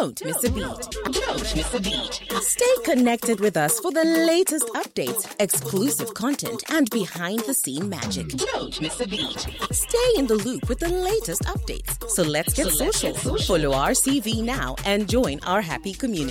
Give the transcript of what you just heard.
Don't miss a beat. Don't miss a beat. Stay connected with us for the latest updates, exclusive content, and behind-the-scene magic. Don't miss a beat. Stay in the loop with the latest updates. So let's get social. Follow RCV now and join our happy community.